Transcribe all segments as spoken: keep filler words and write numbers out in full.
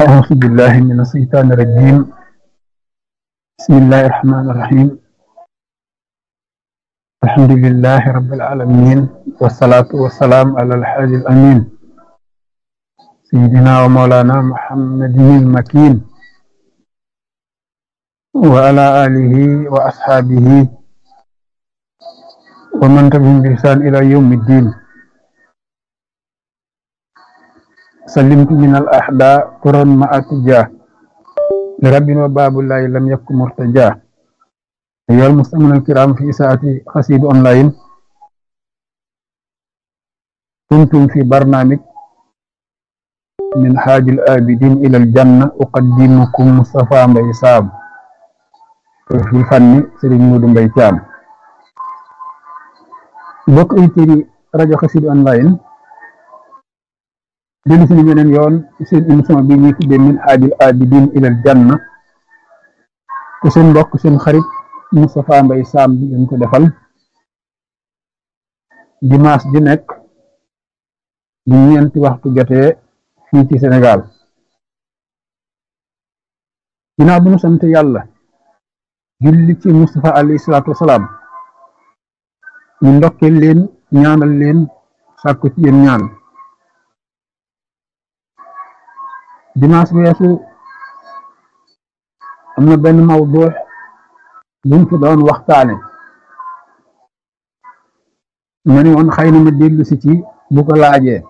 أعوذ بالله من الشيطان الرجيم. بسم الله الرحمن الرحيم. الحمد لله رب العالمين، والصلاة والسلام على الحاج الأمين سيدنا ومولانا محمد المكين وعلى آله وأصحابه ومن تبعهم بإحسان إلى يوم الدين. سلمت من الأحداء قرا مع اتجاه لرب وباب الله لم يكن مرتجاه. أيها المستمعون الكرام، في ساعة قصيدة أونلاين كنتم في برنامج من حاج الآبدين إلى الجنة، أقدمكم مصطفى مباي سام في الفن سيرين مودو مباي تيام. mbokk auditeurs yi rajo Xassida online dellu si beneen yoon ci seen émission bi ñuy tuddee min haajil abidin ilal janna te seen mbokk seen xarit Moustapha Mbaye Sam bi ngeen ko defal dimanche di nekk bu ñeenti waxtu jotee fii ci Sénégal. ginnaaw bu ñu sant yàlla julli ci Moustapha alayhi salaatu wasalaam, ñu ndokkeel leen ñaanal leen sàkku ci yéen ñaan. dimanche weesu am na benn mawdu buñ fi doon waxtaane, ma ni woon xëy na ma dellu si ci bu ko laajee,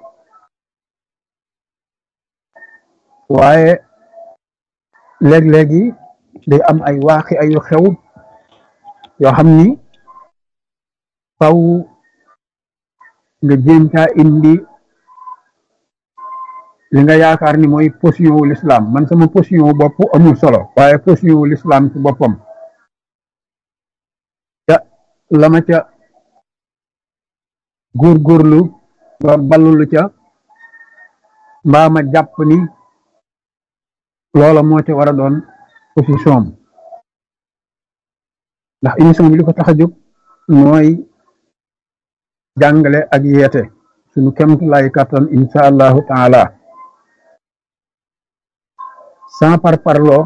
waaye léeg-léegi day am ay waaxi ayu xew yoo xam ni faw nga jéem caa indi li nga yaakaar ni mooy position wu l'islam. man sama position wu bopp amul solo, waaye position wu l'islam ci boppam ca la ma ca góorgóorlu ba ballulu ca mbaa ma jàpp ni loola moo ca war a doon position am, ndax émission bi li ko tax a jóg mooy jàngale ak yeete suñu kemt lay kattan insha allahu taala, sans par parloo.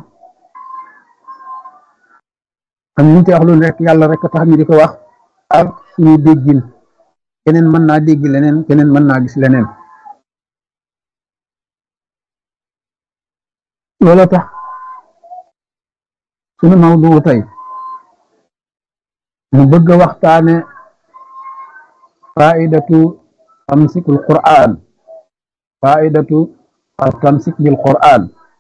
am ñu ci wax lu nekk yàlla rek tax ñu di ko wax ak suñu déggin. keneen mën naa dégg leneen, keneen mën naa gis leneen. loolu tax suñu mawdu tey ñu bëgg a waxtaane faidatu tamsikul Qur'an, faidatu tamsik bil Qur'an.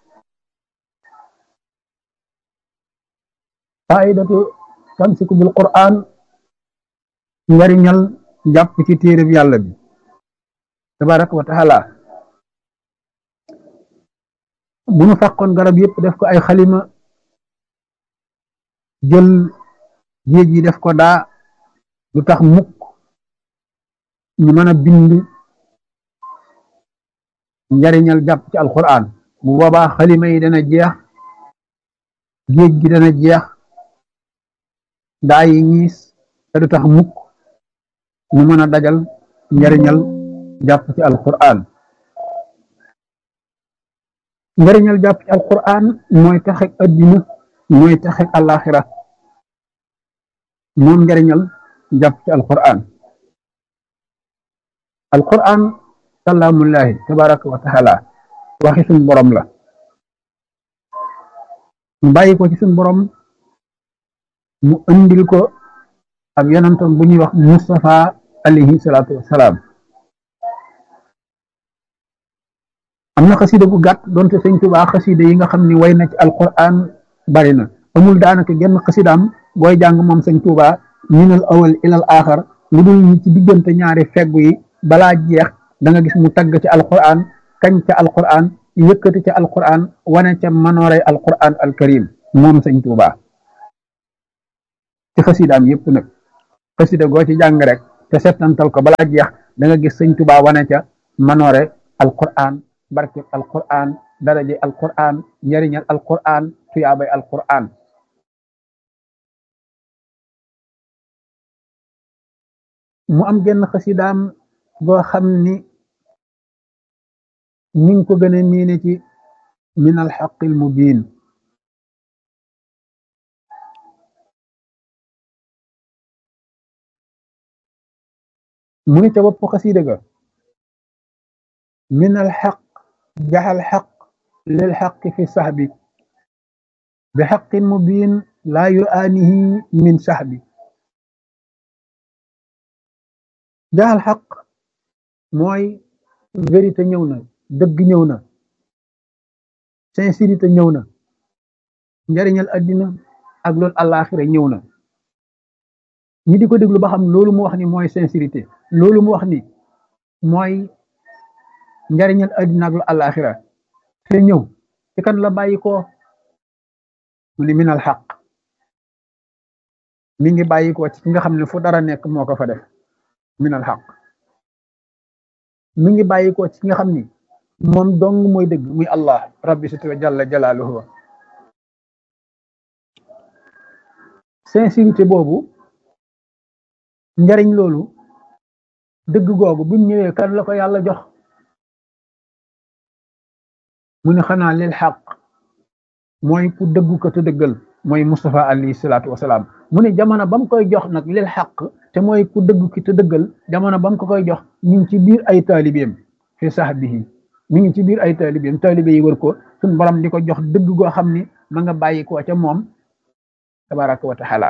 faidatu tamsiku bil Qur'an, njariñal jàpp ci téereb yàlla bi tabaraka wa taala. bu ñu fàqoon garab yëpp def ko ay xalima, jël géej yi def ko daa, lu tax mukk ñu mën a bind njariñal jàpp ci alquran. bu boobaa xalima yi dana jeex, géej gi dana jeex, daa yi ñiis, te du tax mukk ñu mën a dajal njariñal jàpp ci alquran. njariñal jàpp ci alquran mooy taxek addina, mooy taxek alaxira, moom njariñal jàpp ci alquran. alquran kalaamullahi tabaraka wa taala, waxi suñ borom la, mu bàyyi ko ci suñ borom, mu andil ko ak yonentam bu ñuy wax Mustafa alayhi salaatu wasalaam. am na xasida bu gàtt doonte sëñ Tuubaa xasida yi nga xam ni way na ci alquran bari na, amul daanaka genn xasidaam booy jàng moom sëñ Tuubaa minal awal ilal axar lu dul ñi ci diggante ñaari feggu yi balaa jeex da nga gis mu tagg ci alquran, kañ ca alquran, yëkkati ca alquran, wane ca manooray alquran alkarim moom sëñ Tuubaa ci xasidaam yëpp nag. xasida goo ci jàng rek te settantal ko balaa jeex da nga gis sëñ Tuubaa wane ca manoore alquran, barke alquran, daraje alquran, njariñal alquran, tuyaabay alquran. mu am genn xasidaam goo xam ni ñu ngi ko gën a miine ci min alxaqi almubin mu ni ca bopp xasiida ga min alxaq jaxal xaq lil xaq fi saxbi bi xaqin mubin laa yuaanihi min saxbi jaxal xaq mooy vérité ñëw na dëgg ñëw na sincérité ñëw na njariñal addina ak loolu àllaaxira ñëw na ñi di ko déglu ba xam loolu mu wax ni mooy sincérité loolu mu wax ni mooy njariñal addina ak loolu àllaaxira te ñëw ci kan la bàyyi ko mu ni minal xaq mi ngi bàyyi ko ci ki nga xam ne fu dara nekk moo ko fa def minal xaq mi ngi bàyyi ko ci ki nga xam ni moom dong mooy dëgg muy allah rabbi sitwa jalla jalaaluhu sincérité boobu njariñ loolu dëgg googu bu mu ñëwee kan la ko yàlla jox mu ne xanaa lil xaq mooy ku dëggu ko te dëggal mooy Mustafa alayhi salaatu wasalaam mu ne jamono ba mu koy jox nag lil xaq te mooy ku dëggu ki te dëggal jamono ba mu ko koy jox ñu ngi ci biir ay taalibeem fi sahbihi mi ngi ci biir ay taalibeem taalibe yi wër ko suñ borom di ko jox dëgg goo xam ni ma nga bàyyi ko ca moom tabaraka wa taala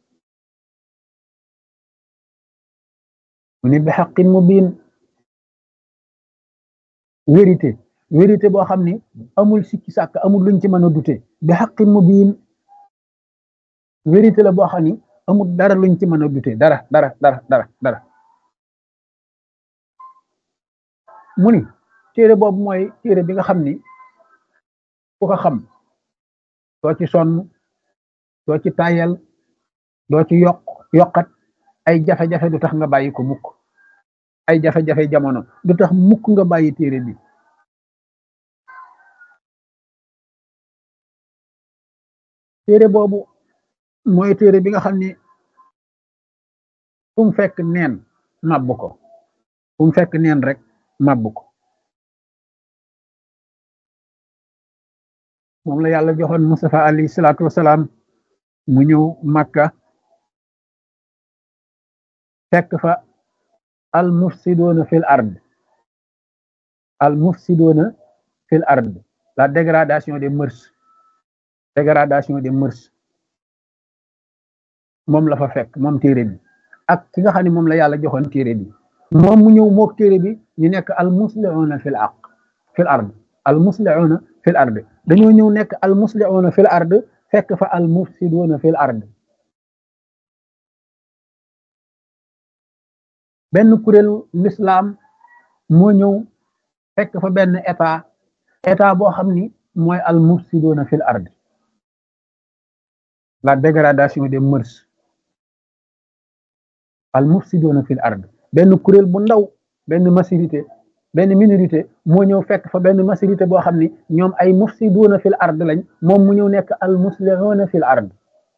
mu ne bi xaqin mubin vérité vérité boo xam ni amul sikki sàkk amul luñ ci mën a dute bi xaqin mubin vérité la boo xam ni amul dara luñ ci mën a dute dara dara dara dara dara mu ni téere boobu mooy téere bi nga xam ni ku ko xam doo ci sonn doo ci tayal doo ci yokk yokkat ay jafe-jafe du tax nga bàyyi ko mukk ay jafe-jafe jamono du tax mukk nga bàyyi téere bi téere boobu mooy téere bi nga xam ni fu mu fekk neen màbb ko fu mu fekk neen rek màbb ko moom la yàlla joxoon Mustafa alayhi salaatu wasalaam mu ñëw Makka fekk fa al mufsidoona fil ard al mufsidoona fil ard la dégradation des mœurs dégradation des mœurs moom la fa fekk moom téere bi ak ki nga xam ne moom la yàlla joxoon téere bi moom mu ñëw mook téere bi ñu nekk al muslihuuna fil aq fil ard al muslihuuna fil ard dañoo ñëw nekk al muslihuuna fil ard fekk fa al mufsiduuna fil ard benn kuréelu l'islam moo ñëw fekk fa benn état état boo xam ni mooy al mufsiduuna fil ard la dégradation des mœurs al mufsiduuna fil ard benn kuréel bu ndaw benn majorité benn minorité moo ñëw fekk fa benn majorité boo xam ni ñoom ay mufsiduuna fil ard lañ moom mu ñëw nekk al muslihuuna fil ard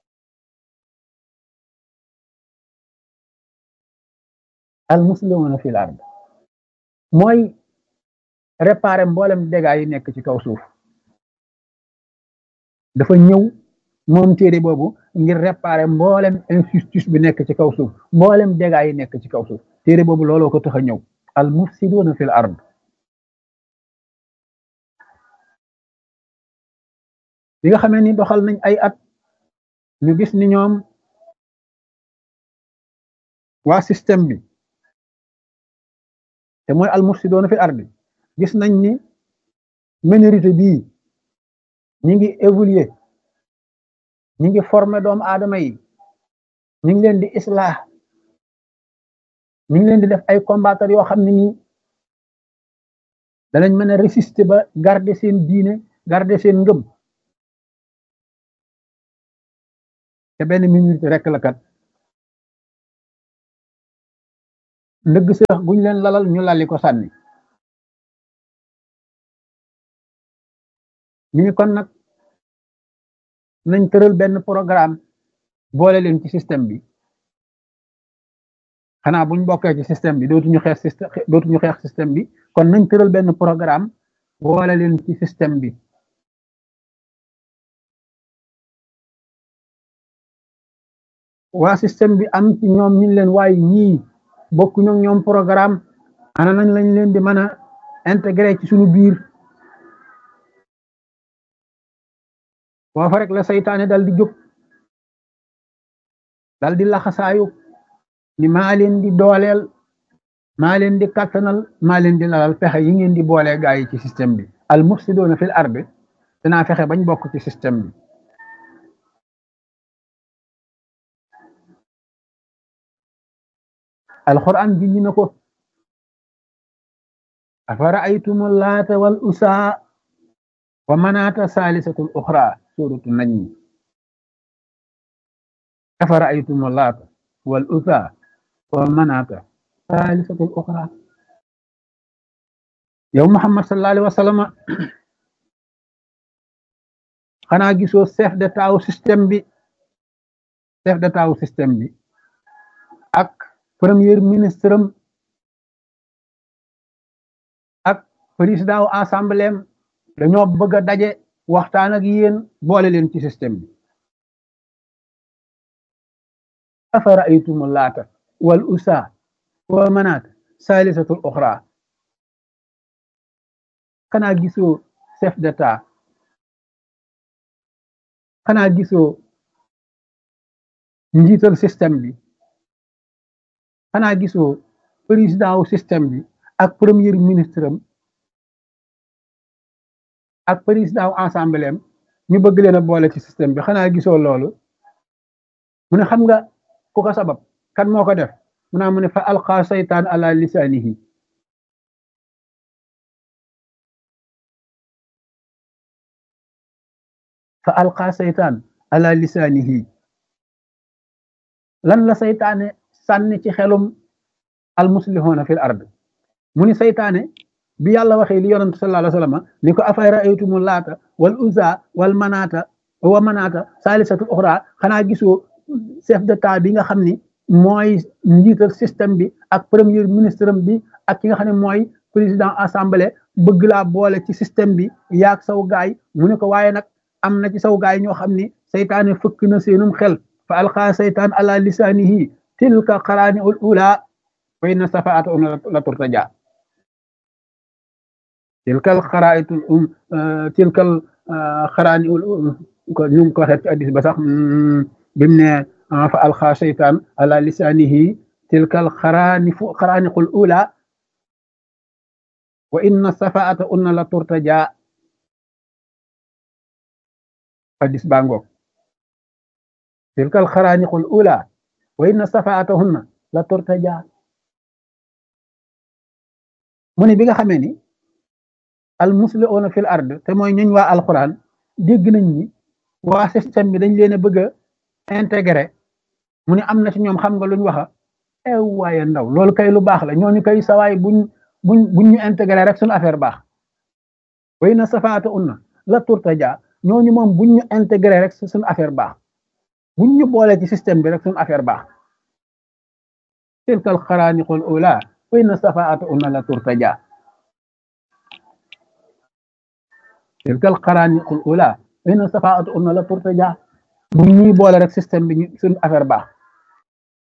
al muslihuuna fil ard mooy réparer mboolem dégâts yi nekk ci kaw suuf dafa ñëw moom téere boobu ngir réparer mboolem injustice bi nekk ci kaw suuf mboolem dégâts yi nekk ci kaw suuf téere boobu looloo ko tax a ñëw al mufsiduuna fil ard bi nga xamee ni doxal nañ ay at ñu gis ni ñoom waa système bi te mooy al mufsiduuna fil ard gis nañ ni minorité bii ñi ngi évoluer ñi ngi former doomu aadama yi ñi ngi leen di islah ñi ngi leen di def ay combattre yoo xam ne nii danañ mën a résister ba garder seen diine garder seen ngëm te benn minute rek la kat ndëgg sërëx guñ leen lalal ñu lalli ko sànni ñu ni kon nag nañ tëral benn programme boole leen ci système bi xanaa buñ bokkee ci système bi dootuñu xeex système dootuñu xeex système bi kon nañ tëral benn programme boole leen ci système bi waa système bi am ci ñoom ñu leen waaye ñii bokku ñoom ñoom programme ana nañ lañ leen di mën a intégré ci suñu biir foofa rek la saytaane dal di jóg dal di laxasaayu ni maa leen di dooleel maa leen di kattanal maa leen di lalal pexe yi ngeen di boolee gaa yi ci système bi al mufsidoona fil ardi dinaa fexe bañ bokk ci système bi alquran bi ñu na ko afara aytumu laata wal usaa wa manaata saalisatul uxra suratu najmi afara aytumu laata wal usaa wa manaata saalisatul uxra yow Muhammad sallallahu alayhi wa sallam xanaa gisoo chef d'état wu système bi chef d'état wu système bi ak premier ministre am ak président wu assemblée am dañoo bëgg a daje waxtaan ak yéen boole leen ci système bi afara aytumu laata wal usa wa manaat saalisatul uxra xanaa gisoo chef d'état xanaa gisoo njiital système bi xanaa gisoo président wu système bi ak premier ministre am ak président wu assemblée am ñu bëgg leen a boole ci système bi xanaa gisoo loolu mu ne xam nga ku ko sabab kan moo ko def mu naa mu ne fa alqa saytaan ala lisaanihi fa alqa saytaan ala lisaanihi lan la saytaane sànni ci xelum almuslihuuna fil ard mu ni saytaane bi yàlla waxee li yonent sallallahu alayhi wa sallam ni ko afay raaytumu laata wal uzza wal manaata wa manaata saalisatu uxra xanaa gisoo chef d'état bi nga xam ni mooy njiital système bi ak premier ministre bi ak ki nga xam ne mooy président assemblée bëgg laa boole ci système bi yaag saw gaay mu ne ko waaye nag am na ci saw gaay ñoo xam ni saytaane fëkk na seenum xel fa alqa saytaan ala lisaanihi tilka qaraani ul ula wa inna safaata um la turtaja tilkal xaraayitul um tilkal xaraani ul ko ñu ko waxee ci addis ba sax bim ne fa alqa saytaan ala lisaanihi tilkal xaraani fu xaraaniqul ula wa inna safaata unna la turtaja addis baa ngoog tilkal xaraaniqul ula wa inna safaatahunna la turtaja mu ne bi nga xamee ni al muslihuuna fil ard te mooy ñuñ waa alquran dégg nañ ni waa système bi dañ leen a bëgg a intégré mu ne am na ci ñoom xam nga luñ waxa ew waaye ndaw loolu kay lu baax la ñooñu kay sawaay buñ buñ buñ ñu intégré rek suñu affaire baax wa inna safaatahunna la turtaja ñooñu moom buñ ñu intégré rek suñu affaire baax buñ ñu boole ci système bi rek suñu affaire baax tilkal xaraaniqul ula wa inna safaatahunna la turtaja tilkal xaraaniqul ula wa inna safaatahunna la turtaja buñ ñuy boole rek système bi suñu affaire baax